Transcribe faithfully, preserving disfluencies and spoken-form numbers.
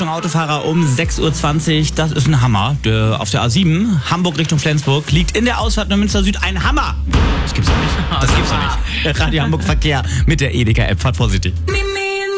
Achtung Autofahrer um sechs Uhr zwanzig, das ist ein Hammer. Der, auf der A sieben, Hamburg Richtung Flensburg, liegt in der Ausfahrt Neumünster Süd ein Hammer. Das gibt's doch nicht. Das gibt's doch nicht. Radio Hamburg Verkehr mit der Edeka-App. Fahrt vorsichtig.